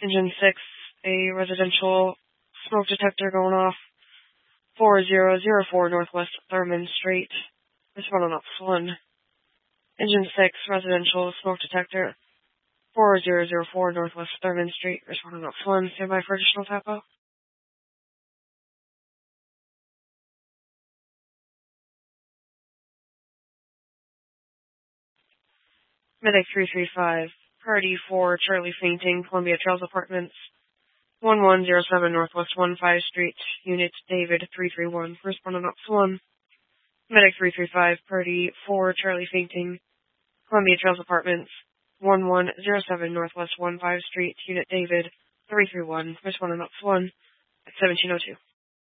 Engine 6, a residential smoke detector going off 4004 Northwest Thurman Street. Responding on Office 1. Engine 6, residential smoke detector 4004 Northwest Thurman Street. Responding on Office 1. Stand by for additional TAPO. Medic 335. Party 4, Charlie fainting, Columbia Trails Apartments. 1107 Northwest 15 Street, Unit David 331. Responding Office 1. Medic 335, Party 4, Charlie fainting, Columbia Trails Apartments. 1107 Northwest 15 Street, Unit David 331. Responding Office 1 at 1702.